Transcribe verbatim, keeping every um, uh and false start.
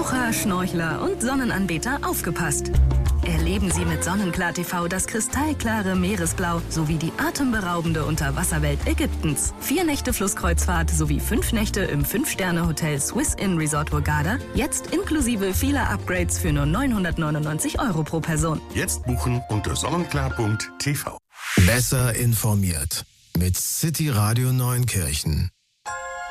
Taucher, Schnorchler und Sonnenanbeter aufgepasst. Erleben Sie mit Sonnenklar T V das kristallklare Meeresblau sowie die atemberaubende Unterwasserwelt Ägyptens. Vier Nächte Flusskreuzfahrt sowie fünf Nächte im Fünf-Sterne-Hotel Swiss Inn Resort Hurghada. Jetzt inklusive vieler Upgrades für nur neunhundertneunundneunzig Euro pro Person. Jetzt buchen unter sonnenklar punkt t v. Besser informiert mit City Radio Neunkirchen.